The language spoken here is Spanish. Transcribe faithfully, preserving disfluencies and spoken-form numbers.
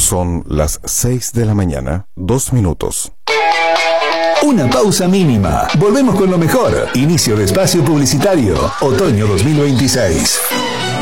Son las seis de la mañana, dos minutos. Una pausa mínima. Volvemos con lo mejor. Inicio de espacio publicitario. Otoño dos mil veintiséis.